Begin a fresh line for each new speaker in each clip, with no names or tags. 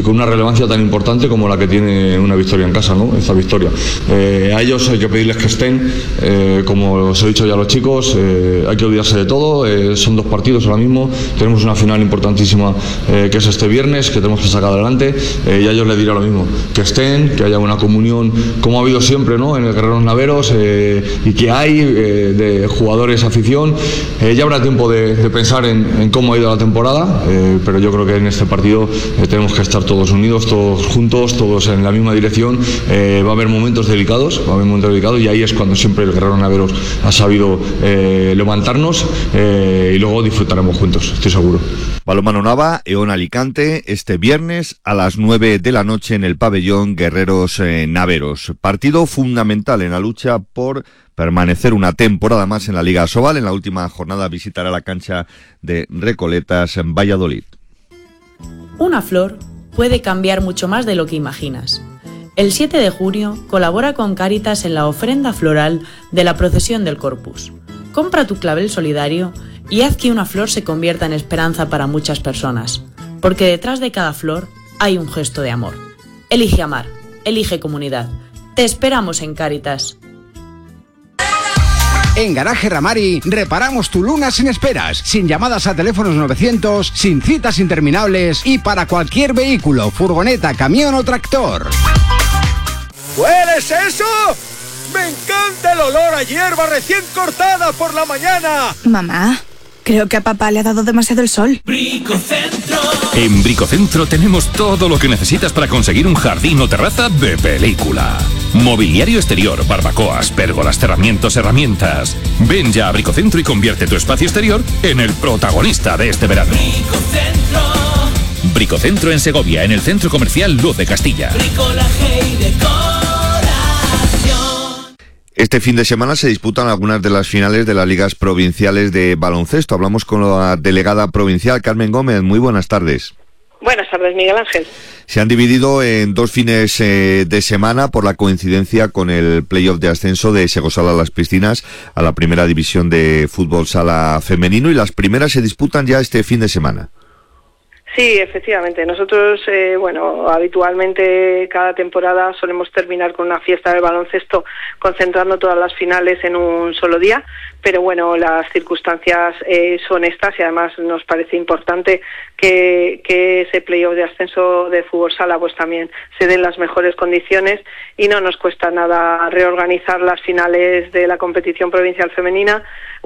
con una relevancia tan importante como la que tiene una victoria en casa, ¿no? Esta victoria. A ellos hay que pedirles que estén, como os he dicho ya a los chicos, hay que olvidarse de todo, son 2 partidos ahora mismo, tenemos una final importantísima que es este viernes, que tenemos que sacar adelante, y a ellos les dirá lo mismo, que estén, que haya una comunión como ha habido siempre, ¿no? En el Guerreros Naveros, y que hay de jugadores, afición. Ya habrá tiempo de pensar en cómo ha ido la temporada, pero yo creo que en este partido tenemos que estar todos unidos, todos juntos, todos en la misma dirección. Va a haber momentos delicados, y ahí es cuando siempre el Guerrero Naveros ha sabido levantarnos, y luego disfrutaremos juntos, estoy seguro.
Balonmano Nava, Eón Alicante, este viernes a las 9 de la noche en el pabellón Guerreros Naveros. Partido fundamental en la lucha por permanecer una temporada más en la Liga Asobal. En la última jornada visitará la cancha de Recoletas en Valladolid.
Una flor puede cambiar mucho más de lo que imaginas. El 7 de junio colabora con Cáritas en la ofrenda floral de la procesión del Corpus. Compra tu clavel solidario y haz que una flor se convierta en esperanza para muchas personas, porque detrás de cada flor hay un gesto de amor. Elige amar, elige comunidad. Te esperamos en Cáritas.
En Garaje Ramari reparamos tu Luna sin esperas, sin llamadas a teléfonos 900, sin citas interminables y para cualquier vehículo, furgoneta, camión o tractor.
¿Hueles eso? ¡Me encanta el olor a hierba recién cortada por la mañana!
Mamá, creo que a papá le ha dado demasiado el sol.
Bricocentro. En Bricocentro tenemos todo lo que necesitas para conseguir un jardín o terraza de película. Mobiliario exterior, barbacoas, pérgolas, cerramientos, herramientas. Ven ya a Bricocentro y convierte tu espacio exterior en el protagonista de este verano. Bricocentro. Bricocentro en Segovia, en el centro comercial Luz de Castilla. Bricolaje y decoración.
Este fin de semana se disputan algunas de las finales de las ligas provinciales de baloncesto. Hablamos con la delegada provincial, Carmen Gómez. Muy buenas tardes.
Buenas tardes, Miguel Ángel.
Se han dividido en 2 fines de semana por la coincidencia con el playoff de ascenso de Segosala Las Piscinas a la primera división de fútbol sala femenino, y las primeras se disputan ya este fin de semana.
Sí, efectivamente. Nosotros, habitualmente cada temporada solemos terminar con una fiesta del baloncesto concentrando todas las finales en un solo día, pero bueno, las circunstancias son estas, y además nos parece importante que ese playoff de ascenso de fútbol sala pues también se den las mejores condiciones, y no nos cuesta nada reorganizar las finales de la competición provincial femenina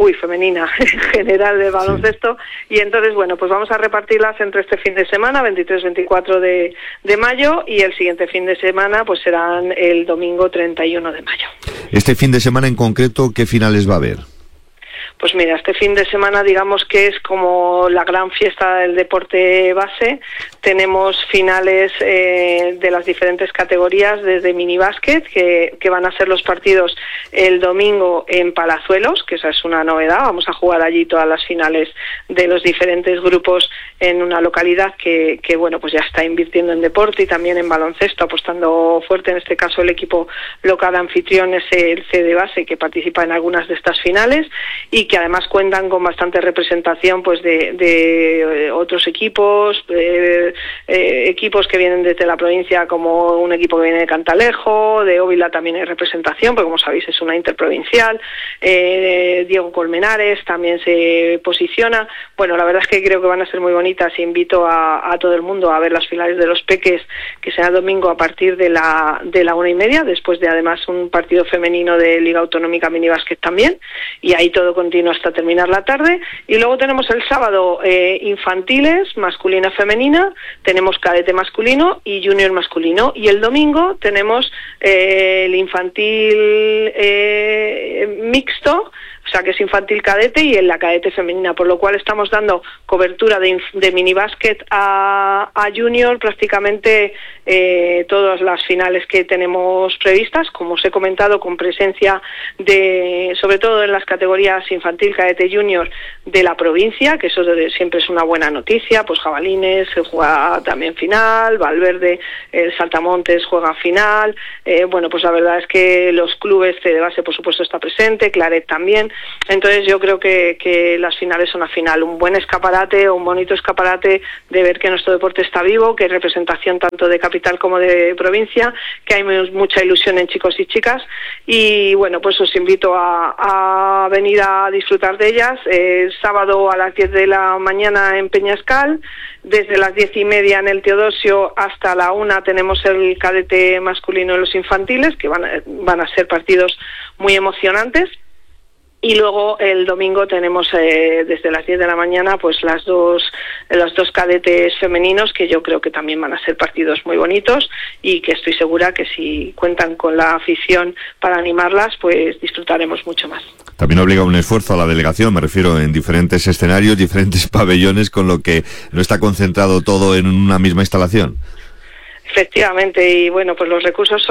en general de baloncesto, sí. Y entonces, bueno, pues vamos a repartirlas entre este fin de semana, 23-24 de mayo, y el siguiente fin de semana pues serán el domingo 31 de mayo.
Este fin de semana en concreto, ¿qué finales va a haber?
Pues mira, este fin de semana digamos que es como la gran fiesta del deporte base. Tenemos finales de las diferentes categorías, desde minibásquet, que van a ser los partidos el domingo en Palazuelos, que esa es una novedad. Vamos a jugar allí todas las finales de los diferentes grupos en una localidad que bueno, pues ya está invirtiendo en deporte y también en baloncesto, apostando fuerte. En este caso el equipo local anfitrión es el CD Base, que participa en algunas de estas finales, y que además cuentan con bastante representación pues de otros equipos, equipos que vienen desde la provincia, como un equipo que viene de Cantalejo, de Óvila también hay representación, porque como sabéis es una interprovincial. Diego Colmenares también se posiciona. Bueno, la verdad es que creo que van a ser muy bonitas, y invito a todo el mundo a ver las finales de los Peques, que será el domingo a partir de la 1:30, después de además un partido femenino de Liga Autonómica Minibásquet también, y ahí todo continúa hasta terminar la tarde. Y luego tenemos el sábado infantiles, masculina, femenina, tenemos cadete masculino y junior masculino, y el domingo tenemos el infantil mixto, o sea que es infantil cadete, y en la cadete femenina, por lo cual estamos dando cobertura de minibásquet a junior prácticamente todas las finales que tenemos previstas, como os he comentado, con presencia sobre todo en las categorías infantil, cadete, junior de la provincia, que eso siempre es una buena noticia. Pues Jabalines juega también final, Valverde, el Saltamontes juega final, bueno, pues la verdad es que los clubes de base por supuesto está presente, Claret también, Entonces yo creo que las finales son al final un buen escaparate o un bonito escaparate de ver que nuestro deporte está vivo, que hay representación tanto de capital como de provincia, que hay mucha ilusión en chicos y chicas, y bueno, pues os invito a venir a disfrutar de ellas. El sábado a las 10 de la mañana en Peñascal, desde las 10:30 en el Teodosio hasta la 1 tenemos el cadete masculino y los infantiles, que van a ser partidos muy emocionantes. Y luego el domingo tenemos desde las 10 de la mañana pues los dos cadetes femeninos, que yo creo que también van a ser partidos muy bonitos y que estoy segura que si cuentan con la afición para animarlas, pues disfrutaremos mucho más.
También obliga un esfuerzo a la delegación, me refiero, en diferentes escenarios, diferentes pabellones, con lo que no está concentrado todo en una misma instalación.
Efectivamente, y bueno, pues los recursos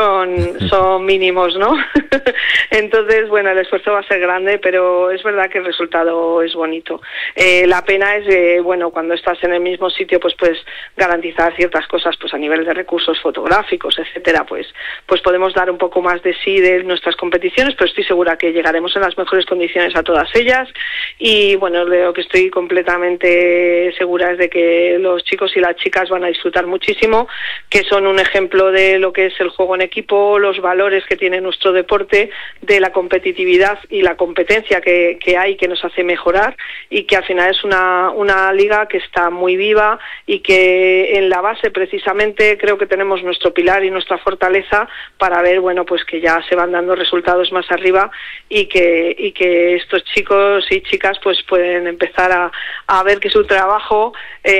son mínimos, ¿no? Entonces, bueno, el esfuerzo va a ser grande, pero es verdad que el resultado es bonito. La pena es, bueno, cuando estás en el mismo sitio, pues puedes garantizar ciertas cosas, pues a nivel de recursos fotográficos, etcétera, pues podemos dar un poco más de sí de nuestras competiciones, pero estoy segura que llegaremos en las mejores condiciones a todas ellas. Y bueno, lo que estoy completamente segura es de que los chicos y las chicas van a disfrutar muchísimo, que son un ejemplo de lo que es el juego en equipo, los valores que tiene nuestro deporte, de la competitividad y la competencia que hay, que nos hace mejorar, y que al final es una liga que está muy viva y que en la base precisamente creo que tenemos nuestro pilar y nuestra fortaleza para ver, bueno, pues que ya se van dando resultados más arriba y que estos chicos y chicas pues pueden empezar a ver que su trabajo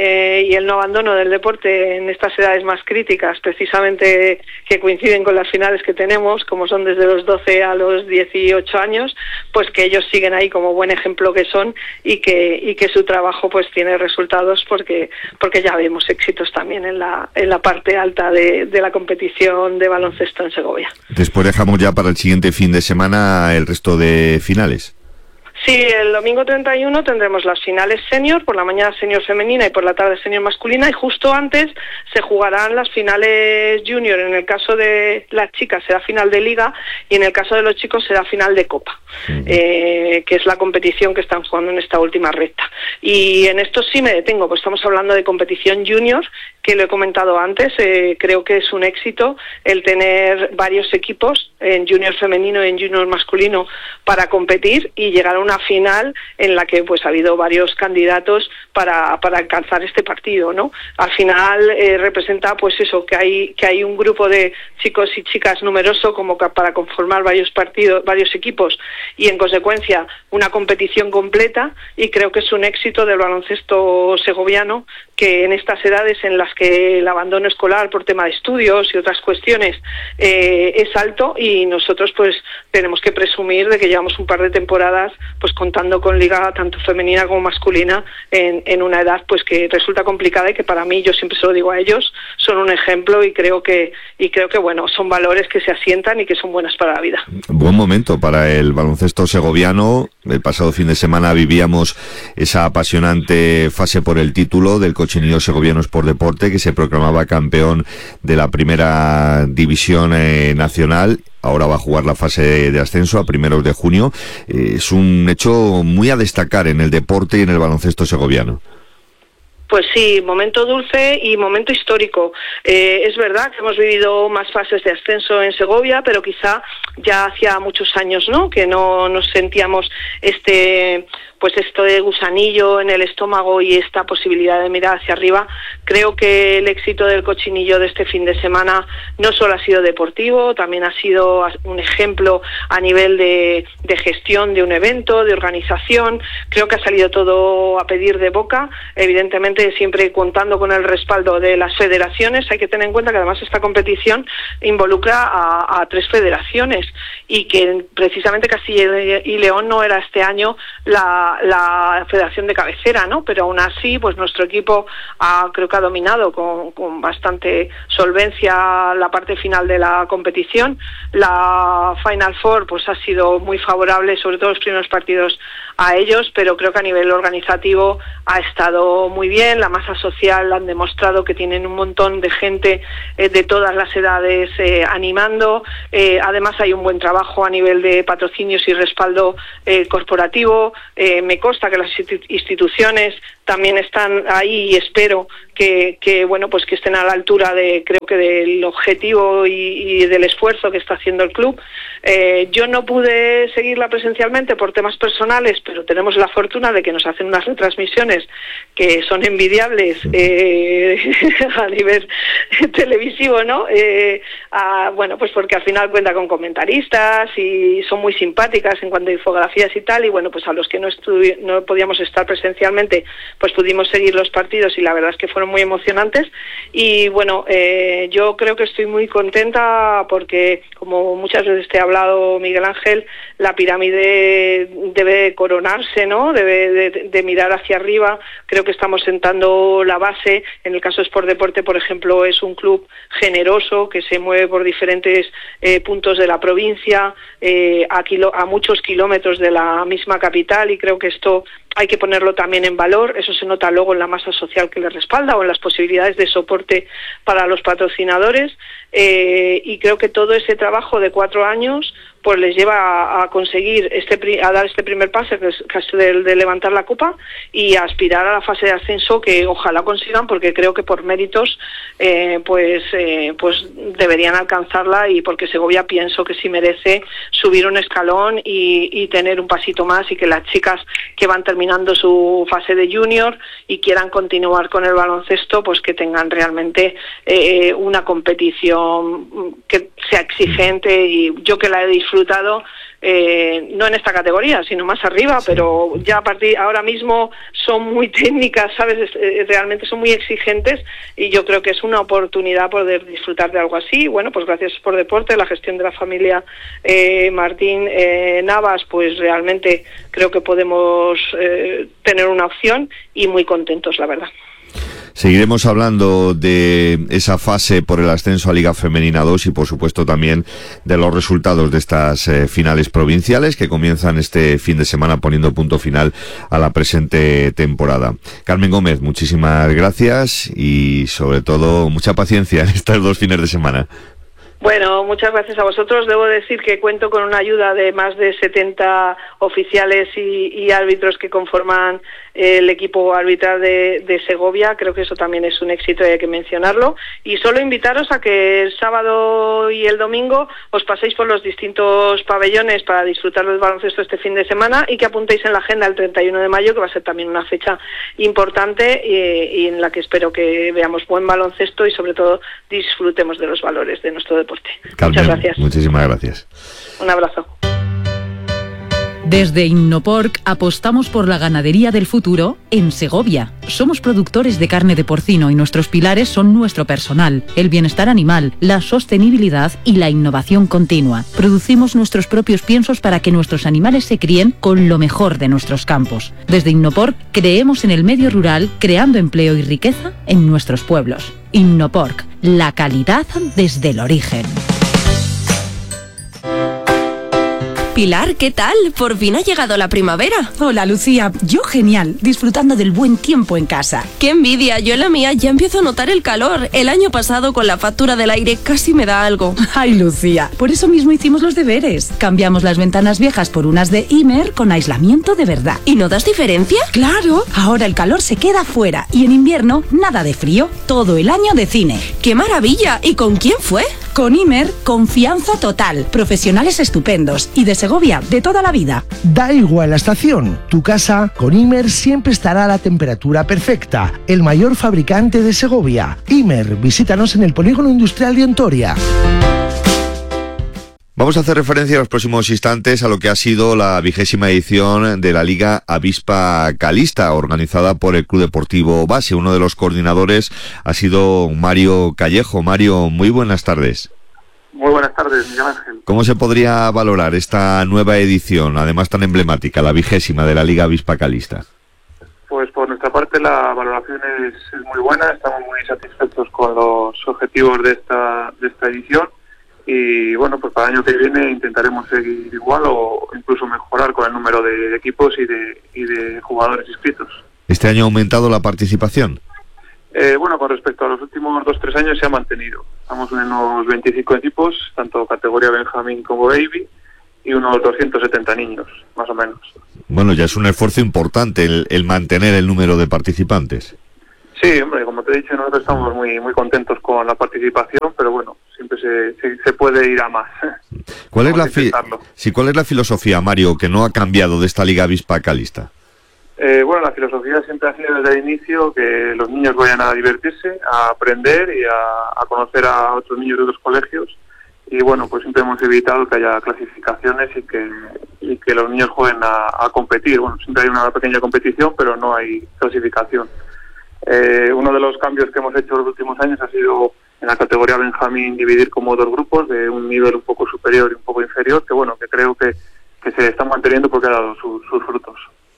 y el no abandono del deporte en estas edades más críticas, precisamente que coinciden con las finales que tenemos, como son desde los 12 a los 18 años, pues que ellos siguen ahí como buen ejemplo que son, y que su trabajo pues tiene resultados, porque ya vemos éxitos también en la parte alta de la competición de baloncesto en Segovia.
Después dejamos ya para el siguiente fin de semana el resto de finales.
Sí, el domingo 31 tendremos las finales senior, por la mañana senior femenina y por la tarde senior masculina, y justo antes se jugarán las finales junior. En el caso de las chicas será final de liga y en el caso de los chicos será final de copa, que es la competición que están jugando en esta última recta. Y en esto sí me detengo, pues estamos hablando de competición junior, que lo he comentado antes. Creo que es un éxito el tener varios equipos en junior femenino y en junior masculino para competir y llegar a una final en la que pues ha habido varios candidatos para alcanzar este partido, ¿no? Al final representa pues eso, que hay un grupo de chicos y chicas numeroso como para conformar varios partidos, varios equipos, y en consecuencia una competición completa, y creo que es un éxito del baloncesto segoviano, que en estas edades en las que el abandono escolar por tema de estudios y otras cuestiones es alto, y nosotros pues tenemos que presumir de que llevamos un par de temporadas pues contando con liga tanto femenina como masculina en una edad pues que resulta complicada, y que para mí, yo siempre se lo digo a ellos, son un ejemplo, y creo que bueno, son valores que se asientan y que son buenas para la vida.
Buen momento para el baloncesto segoviano. El pasado fin de semana vivíamos esa apasionante fase por el título del Cochinillo Segoviano Sport Deporte, que se proclamaba campeón de la primera división nacional. Ahora va a jugar la fase de ascenso a primeros de junio. Es un hecho muy a destacar en el deporte y en el baloncesto segoviano.
Pues sí, momento dulce y momento histórico. Es verdad que hemos vivido más fases de ascenso en Segovia, pero quizá ya hacía muchos años, ¿no?, que no nos sentíamos esto de gusanillo en el estómago y esta posibilidad de mirar hacia arriba. Creo que el éxito del Cochinillo de este fin de semana no solo ha sido deportivo, también ha sido un ejemplo a nivel de gestión de un evento, de organización. Creo que ha salido todo a pedir de boca, evidentemente siempre contando con el respaldo de las federaciones. Hay que tener en cuenta que además esta competición involucra a 3 federaciones, y que precisamente Castilla y León no era este año la la federación de cabecera, ¿no? Pero aún así, pues nuestro equipo creo que ha dominado con bastante solvencia la parte final de la competición. La Final Four pues ha sido muy favorable, sobre todo los primeros partidos a ellos, pero creo que a nivel organizativo ha estado muy bien. La masa social han demostrado que tienen un montón de gente de todas las edades animando. Además hay un buen trabajo a nivel de patrocinios y respaldo corporativo. Me consta que las instituciones también están ahí y espero que bueno, pues que estén a la altura de, creo que del objetivo y del esfuerzo que está haciendo el club. Yo no pude seguirla presencialmente por temas personales, pero tenemos la fortuna de que nos hacen unas retransmisiones que son envidiables a nivel televisivo, ¿no? Bueno, pues porque al final cuenta con comentaristas y son muy simpáticas en cuanto a infografías y tal, y bueno, pues a los que no podíamos estar presencialmente, pues pudimos seguir los partidos y la verdad es que fueron muy emocionantes. Y bueno, yo creo que estoy muy contenta porque, como muchas veces te he hablado, Miguel Ángel, la pirámide debe coronarse, ¿no? Debe de mirar hacia arriba. Creo que estamos sentando la base. En el caso de Sport Deporte, por ejemplo, es un club generoso que se mueve por diferentes puntos de la provincia, a muchos kilómetros de la misma capital, y creo que esto hay que ponerlo también en valor. Eso se nota luego en la masa social que les respalda o en las posibilidades de soporte para los patrocinadores, y creo que todo ese trabajo de 4 años pues les lleva a conseguir a dar este primer paso, que es de levantar la copa y a aspirar a la fase de ascenso, que ojalá consigan, porque creo que por méritos pues deberían alcanzarla, y porque Segovia pienso que sí merece subir un escalón y tener un pasito más, y que las chicas que van terminando su fase de junior y quieran continuar con el baloncesto, pues que tengan realmente una competición que sea exigente. Y yo, que la he disfrutado, no en esta categoría, sino más arriba, pero ya a partir ahora mismo son muy técnicas, ¿sabes? Realmente son muy exigentes, y yo creo que es una oportunidad poder disfrutar de algo así. Bueno, pues gracias por Deporte, la gestión de la familia Martín Navas, pues realmente creo que podemos tener una opción, y muy contentos, la verdad.
Seguiremos hablando de esa fase por el ascenso a Liga Femenina 2 y por supuesto también de los resultados de estas finales provinciales que comienzan este fin de semana, poniendo punto final a la presente temporada. Carmen Gómez, muchísimas gracias y sobre todo mucha paciencia en estos 2 fines de semana.
Bueno, muchas gracias a vosotros. Debo decir que cuento con una ayuda de más de 70 oficiales y árbitros que conforman el equipo arbitral de Segovia. Creo que eso también es un éxito y hay que mencionarlo. Y solo invitaros a que el sábado y el domingo os paséis por los distintos pabellones para disfrutar del baloncesto este fin de semana, y que apuntéis en la agenda el 31 de mayo, que va a ser también una fecha importante y en la que espero que veamos buen baloncesto y sobre todo disfrutemos de los valores de nuestro deporte.
Carmen,
muchas gracias.
Muchísimas gracias.
Un abrazo.
Desde Innoporc apostamos por la ganadería del futuro en Segovia. Somos productores de carne de porcino y nuestros pilares son nuestro personal, el bienestar animal, la sostenibilidad y la innovación continua. Producimos nuestros propios piensos para que nuestros animales se críen con lo mejor de nuestros campos. Desde Innoporc creemos en el medio rural, creando empleo y riqueza en nuestros pueblos. Innoporc, la calidad desde el origen.
Pilar, ¿qué tal? Por fin ha llegado la primavera.
Hola, Lucía. Yo genial, disfrutando del buen tiempo en casa.
¡Qué envidia! Yo en la mía ya empiezo a notar el calor. El año pasado, con la factura del aire, casi me da algo.
Ay, Lucía, por eso mismo hicimos los deberes. Cambiamos las ventanas viejas por unas de Imer con aislamiento de verdad.
¿Y notas diferencia?
¡Claro! Ahora el calor se queda fuera y en invierno nada de frío. Todo el año de cine.
¡Qué maravilla! ¿Y con quién fue?
Con Imer, confianza total. Profesionales estupendos y de Segovia, de toda la vida.
Da igual la estación, tu casa con Imer siempre estará a la temperatura perfecta. El mayor fabricante de Segovia. Imer, visítanos en el Polígono Industrial de Ontoria.
Vamos a hacer referencia en los próximos instantes a lo que ha sido la 20ª edición de la Liga Avispa Calista, organizada por el Club Deportivo Base. Uno de los coordinadores ha sido Mario Callejo. Mario, muy buenas tardes.
Muy buenas tardes, Miguel Ángel.
¿Cómo se podría valorar esta nueva edición, además tan emblemática, la 20ª de la Liga Avispa Calista?
Pues por nuestra parte la valoración es muy buena, estamos muy satisfechos con los objetivos de esta edición y bueno, pues para el año que viene intentaremos seguir igual o incluso mejorar con el número de equipos y de jugadores inscritos.
¿Este año ha aumentado la participación?
Bueno, con respecto a los últimos 2-3 años se ha mantenido. Estamos en unos 25 equipos, tanto categoría Benjamín como Baby, y unos 270 niños, más o menos.
Bueno, ya es un esfuerzo importante el mantener el número de participantes.
Sí, hombre, como te he dicho, nosotros estamos muy contentos con la participación, pero bueno, siempre se puede ir a más.
¿Cuál es la filosofía, Mario, que no ha cambiado de esta Liga Avispa Calista?
Bueno, la filosofía siempre ha sido desde el inicio que los niños vayan a divertirse, a aprender y a conocer a otros niños de otros colegios. Y bueno, pues siempre hemos evitado que haya clasificaciones y que los niños jueguen a competir. Bueno, siempre hay una pequeña competición, pero no hay clasificación. Uno de los cambios que hemos hecho en los últimos años ha sido en la categoría Benjamín dividir como 2 grupos de un nivel un poco superior y un poco inferior, que bueno, que creo que se están manteniendo porque ha dado sus frutos.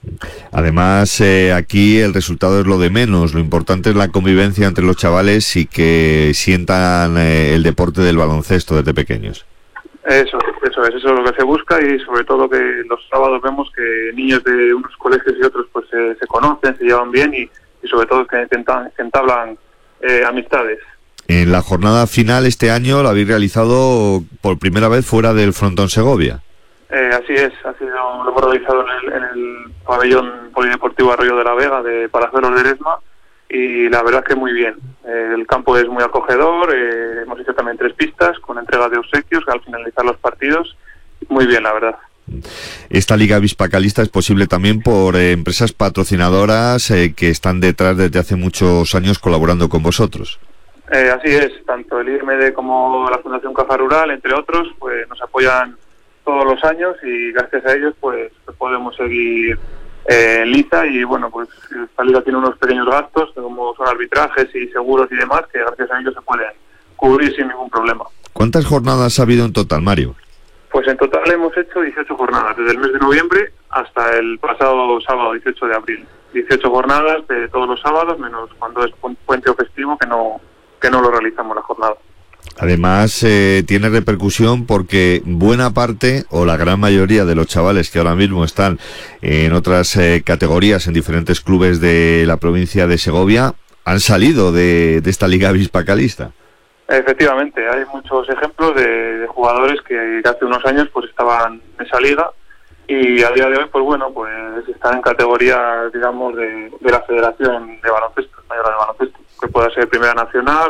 Además, aquí el resultado es lo de menos. Lo importante es la convivencia entre los chavales y que sientan el deporte del baloncesto desde pequeños. Eso
es lo que se busca y sobre todo que los sábados vemos que niños de unos colegios y otros pues se conocen, se llevan bien y sobre todo que entablan amistades. En
la jornada final este año la habéis realizado por primera vez fuera del Frontón Segovia.
Así es, lo hemos realizado en el pabellón polideportivo Arroyo de la Vega de Palazuelos de Eresma y la verdad es que muy bien. El campo es muy acogedor, hemos hecho también 3 pistas con entrega de obsequios al finalizar los partidos. Muy bien, la verdad.
Esta Liga Avispa Calista es posible también por empresas patrocinadoras que están detrás desde hace muchos años colaborando con vosotros.
Así es, tanto el IMD como la Fundación Caja Rural, entre otros, pues nos apoyan todos los años y gracias a ellos pues podemos seguir en liza y bueno, pues esta liga tiene unos pequeños gastos como son arbitrajes y seguros y demás que gracias a ellos se pueden cubrir sin ningún problema.
¿Cuántas jornadas ha habido en total, Mario?
Pues en total hemos hecho 18 jornadas, desde el mes de noviembre hasta el pasado sábado 18 de abril. 18 jornadas de todos los sábados, menos cuando es puente o festivo que no lo realizamos la jornada.
Además, tiene repercusión porque buena parte o la gran mayoría de los chavales que ahora mismo están en otras categorías en diferentes clubes de la provincia de Segovia han salido de esta Liga Avispa Calista.
Efectivamente, hay muchos ejemplos de jugadores que hace unos años pues estaban en esa liga y a día de hoy pues bueno, pues están en categoría digamos de la Federación de Baloncesto, Mayor de Baloncesto, que pueda ser Primera Nacional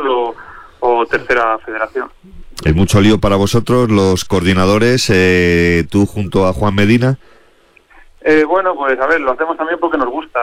o Tercera Federación.
¿Es mucho lío para vosotros, los coordinadores, tú junto a Juan Medina?
Bueno, pues a ver, lo hacemos también porque nos gusta.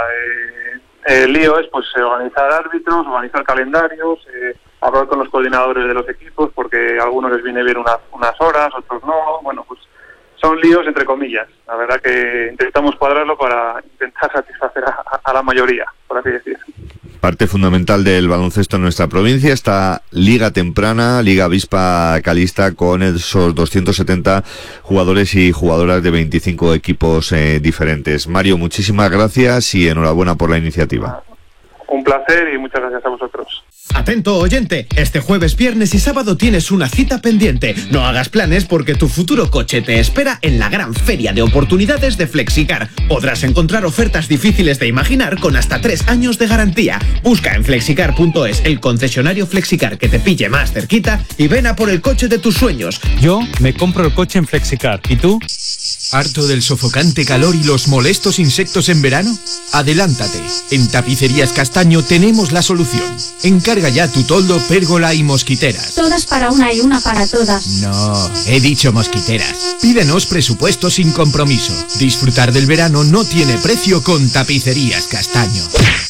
El lío es pues organizar árbitros, organizar calendarios, hablar con los coordinadores de los equipos, porque a algunos les viene bien unas horas, otros no. Bueno, pues son líos entre comillas. La verdad que intentamos cuadrarlo para intentar satisfacer a la mayoría, por así decirlo.
Parte fundamental del baloncesto en nuestra provincia, esta Liga Temprana, Liga Avispa Calista, con esos 270 jugadores y jugadoras de 25 equipos diferentes. Mario, muchísimas gracias y enhorabuena por la iniciativa.
Un placer y muchas gracias a vosotros.
Atento oyente, este jueves, viernes y sábado tienes una cita pendiente. No hagas planes porque tu futuro coche te espera en la gran feria de oportunidades de Flexicar. Podrás encontrar ofertas difíciles de imaginar con hasta 3 años de garantía. Busca en flexicar.es el concesionario Flexicar que te pille más cerquita y ven a por el coche de tus sueños.
Yo me compro el coche en Flexicar. ¿Y tú?
¿Harto del sofocante calor y los molestos insectos en verano? Adelántate. En Tapicerías Castaño tenemos la solución. Encarga ya tu toldo, pérgola y mosquiteras.
Todas para una y una para todas.
No, he dicho mosquiteras. Pídenos presupuesto sin compromiso. Disfrutar del verano no tiene precio con Tapicerías Castaño.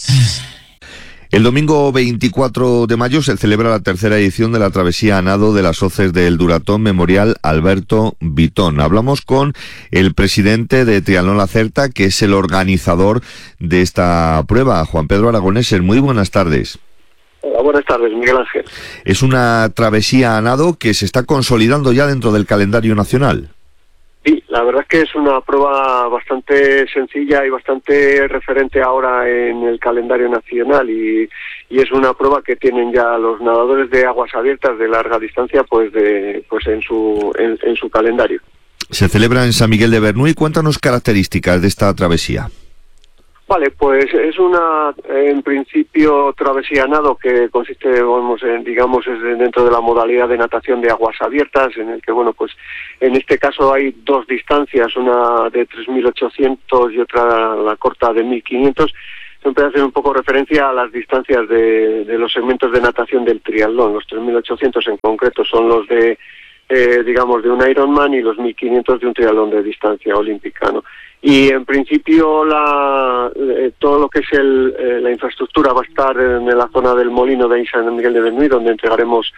El domingo 24 de mayo se celebra la tercera edición de la travesía a nado de las hoces del Duratón Memorial Alberto Vitón. Hablamos con el presidente de Triatlón La Certa, que es el organizador de esta prueba, Juan Pedro Aragoneses. Muy buenas tardes.
Hola, buenas tardes, Miguel Ángel.
Es una travesía a nado que se está consolidando ya dentro del calendario nacional.
Sí, la verdad es que es una prueba bastante sencilla y bastante referente ahora en el calendario nacional y es una prueba que tienen ya los nadadores de aguas abiertas de larga distancia en su calendario.
Se celebra en San Miguel de Bernuy. Cuéntanos características de esta travesía.
Vale, pues es una, en principio, travesía a nado que consiste, es dentro de la modalidad de natación de aguas abiertas, en el que, pues en este caso hay dos distancias, una de 3.800 y otra la corta de 1.500. Siempre hacen un poco referencia a las distancias de los segmentos de natación del triatlón. Los 3.800 en concreto son los de un Ironman y los 1.500 de un triatlón de distancia olímpica, ¿no? Y en principio todo lo que es la infraestructura va a estar en la zona del molino de San Miguel de Bernuy, donde entregaremos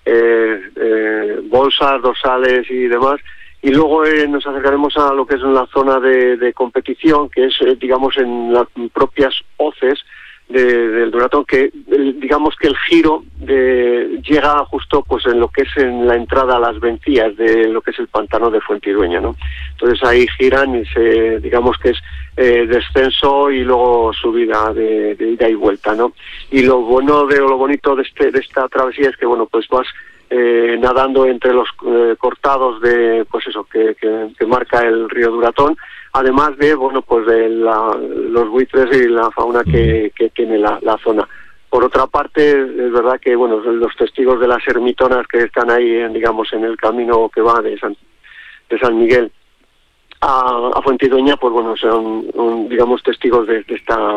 bolsas, dorsales y demás. Y luego nos acercaremos a lo que es la zona de competición, que es, en las propias hoces del duratón, que digamos que el giro llega justo en lo que es en la entrada a las vencías de lo que es el pantano de Fuentidueña, ¿no? Entonces ahí giran y digamos que es descenso y luego subida de ida y vuelta, ¿no? Y lo bonito de esta travesía es que vas nadando entre los cortados que marca el río Duratón, además de los buitres y la fauna que tiene la zona. Por otra parte, es verdad que los testigos de las ermitonas que están ahí en el camino que va de San Miguel a Fuentidueña, son testigos de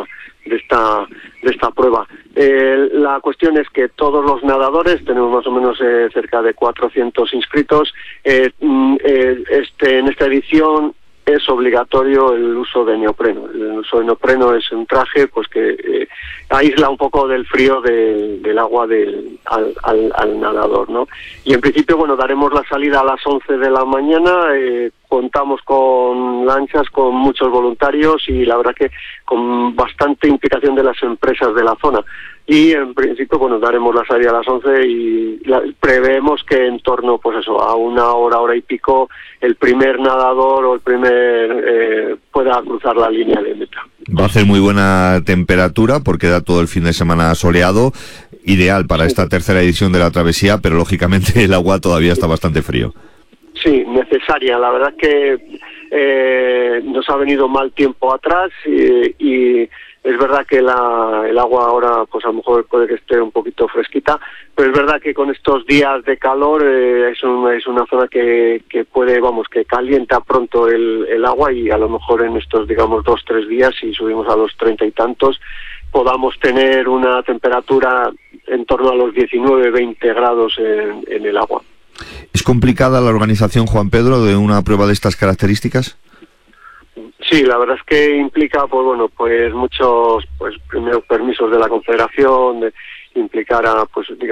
esta prueba. La cuestión es que todos los nadadores, tenemos más o menos cerca de 400 inscritos, en esta edición es obligatorio el uso de neopreno. El uso de neopreno es un traje que aísla un poco del frío del agua al nadador, ¿no? Y en principio, daremos la salida a las 11 de la mañana. Contamos con lanchas, con muchos voluntarios y la verdad que con bastante implicación de las empresas de la zona. Y en principio, daremos la salida a las 11 y preveemos que en torno, a una hora y pico, el primer nadador o el primer pueda cruzar la línea de meta.
Va a hacer muy buena temperatura porque da todo el fin de semana soleado, ideal para esta tercera edición de la travesía, pero lógicamente el agua todavía está bastamente frío.
Sí, necesaria. La verdad es que nos ha venido mal tiempo atrás y es verdad que el agua ahora a lo mejor puede que esté un poquito fresquita, pero es verdad que con estos días de calor es una zona que puede, que calienta pronto el agua y a lo mejor en estos 2-3 días, si subimos a los 30 y tantos, podamos tener una temperatura en torno a los 19-20 grados en el agua.
¿Es complicada la organización, Juan Pedro, de una prueba de estas características?
Sí, la verdad es que implica, muchos, primero permisos de la Confederación, implicar a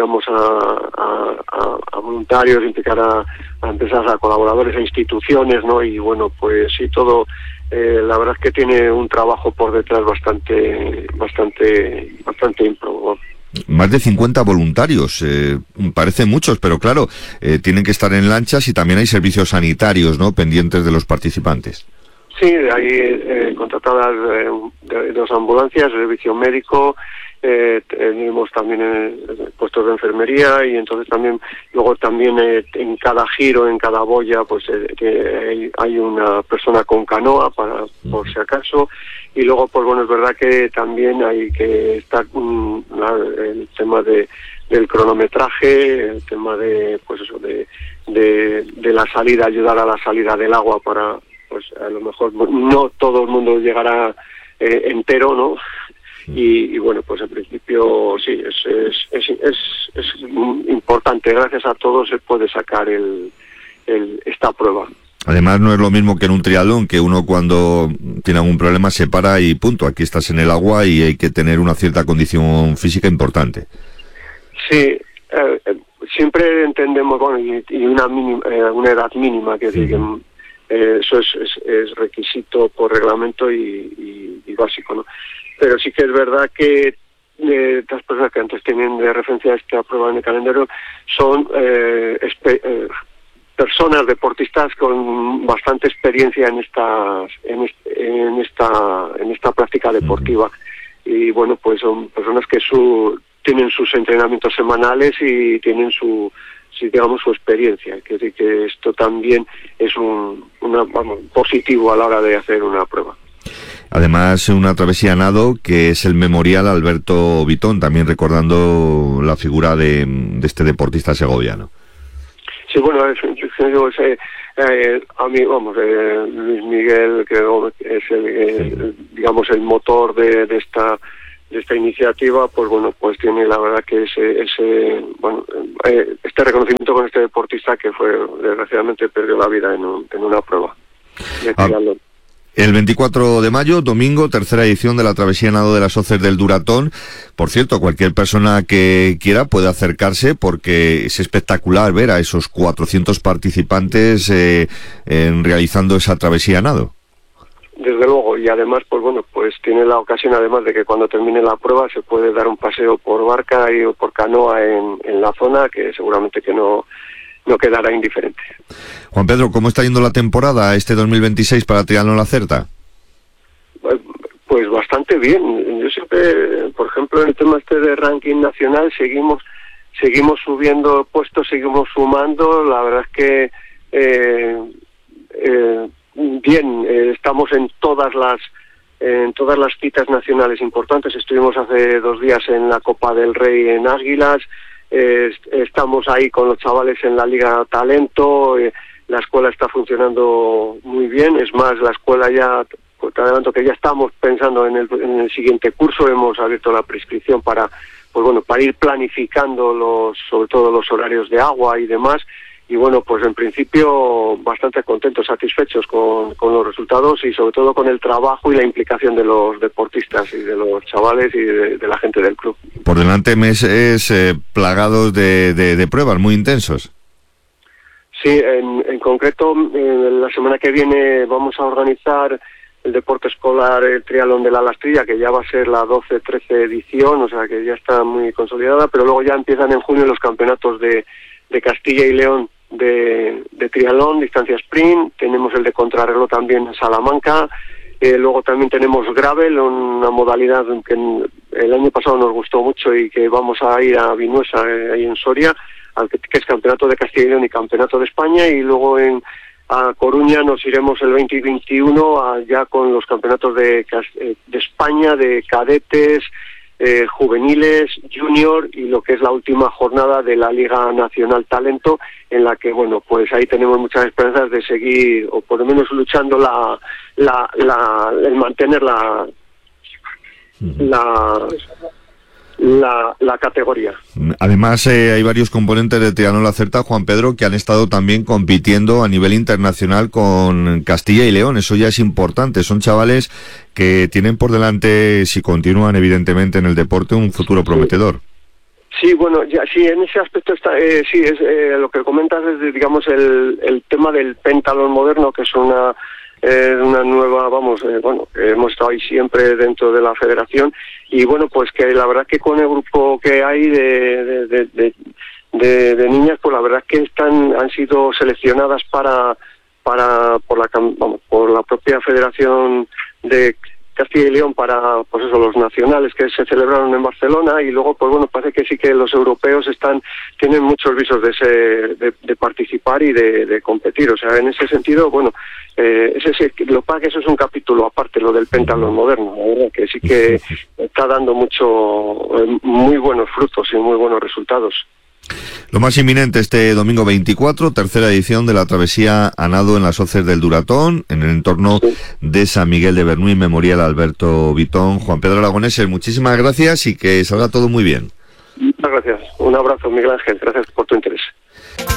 voluntarios, implicar a empresas, a colaboradores, a instituciones, ¿no? Y sí, todo, la verdad es que tiene un trabajo por detrás bastante ímprobo.
Más de 50 voluntarios, parecen muchos, pero claro, tienen que estar en lanchas y también hay servicios sanitarios, ¿no?, pendientes de los participantes.
Sí, hay contratadas 2 ambulancias, servicio médico, tenemos también puestos de enfermería y entonces luego también en cada giro, en cada boya, hay una persona con canoa por si acaso. Y luego, es verdad que también hay que estar el tema del cronometraje, el tema de la salida, ayudar a la salida del agua para, a lo mejor no todo el mundo llegará entero, ¿no? Y en principio sí, es importante. Gracias a todos se puede sacar esta prueba.
Además, no es lo mismo que en un triatlón, que uno cuando tiene algún problema se para y punto. Aquí estás en el agua y hay que tener una cierta condición física importante.
Sí, siempre entendemos, y una edad mínima, que digan, eso es requisito por reglamento y básico, ¿no? Pero sí que es verdad que estas personas que antes tienen de referencia esta prueba en el calendario son personas deportistas con bastante experiencia en esta práctica deportiva. Y bueno, pues son personas que tienen sus entrenamientos semanales y tienen su experiencia. Quiero decir que esto también es positivo a la hora de hacer una prueba.
Además, una travesía a nado que es el memorial Alberto Vitón, también recordando la figura de este deportista segoviano.
Sí, bueno, a mí, Luis Miguel, que es el motor de esta iniciativa, pues bueno, pues tiene la verdad que este reconocimiento con este deportista que desgraciadamente perdió la vida en una prueba de triatlón.
El 24 de mayo, domingo, tercera edición de la travesía nado de las Hoces del Duratón. Por cierto, cualquier persona que quiera puede acercarse porque es espectacular ver a esos 400 participantes realizando esa travesía nado.
Desde luego, y además, pues bueno, pues tiene la ocasión, además de que cuando termine la prueba se puede dar un paseo por barca o por canoa en la zona, que seguramente que no quedará indiferente.
Juan Pedro, ¿cómo está yendo la temporada este 2026 para Triatlón La Certa?
Pues bastante bien. Yo siempre, por ejemplo, en el tema de ranking nacional, seguimos subiendo puestos, seguimos sumando. La verdad es que bien, estamos en todas las citas nacionales importantes. Estuvimos hace 2 días en la Copa del Rey en Ásguilas. Estamos ahí con los chavales en la Liga Talento. La escuela está funcionando muy bien. Es más, la escuela ya, te adelanto que ya estamos pensando en el siguiente curso. Hemos abierto la prescripción para ir planificando sobre todo los horarios de agua y demás. Y bueno, pues en principio bastante contentos, satisfechos con los resultados y sobre todo con el trabajo y la implicación de los deportistas y de los chavales y de la gente del club.
Por delante meses plagados de pruebas muy intensos.
Sí, en concreto, la semana que viene vamos a organizar el deporte escolar, el triatlón de la Lastrilla, que ya va a ser la 12-13 edición, o sea que ya está muy consolidada, pero luego ya empiezan en junio los campeonatos de Castilla y León de triatlón, distancia sprint. Tenemos el de contrarreloj también en Salamanca. Luego también tenemos gravel, una modalidad que el año pasado nos gustó mucho y que vamos a ir a Vinuesa, ahí en Soria, que es campeonato de Castilla y León y campeonato de España. Y luego a Coruña nos iremos el 20 y 21 ya con los campeonatos de España, de cadetes, juveniles, junior y lo que es la última jornada de la Liga Nacional Talento, en la que bueno, pues ahí tenemos muchas esperanzas de seguir o por lo menos luchando el mantener la categoría.
Además hay varios componentes de Triatlón La Certa, Juan Pedro, que han estado también compitiendo a nivel internacional con Castilla y León. Eso ya es importante. Son chavales que tienen por delante, si continúan evidentemente en el deporte, un futuro prometedor.
Sí, bueno, ya sí, en ese aspecto está, sí, es lo que comentas es, digamos, el tema del pentatlón moderno, que es una nueva, hemos estado ahí siempre dentro de la federación y bueno, pues que la verdad que con el grupo que hay de niñas, pues la verdad que han sido seleccionadas por la propia federación de Castilla y León para, pues eso, los nacionales que se celebraron en Barcelona y luego, pues bueno, parece que sí que los europeos tienen muchos visos de participar y de competir. O sea, en ese sentido, bueno, lo que pasa que eso es un capítulo aparte, lo del pentatlón moderno, la verdad que sí que está dando muy buenos frutos y muy buenos resultados.
Lo más inminente este domingo 24, tercera edición de la travesía a nado en las Hoces del Duratón, en el entorno de San Miguel de Bernuy, memorial Alberto Vitón. Juan Pedro Aragoneses, muchísimas gracias y que salga todo muy bien.
Muchas gracias. Un abrazo, Miguel Ángel. Gracias por tu interés.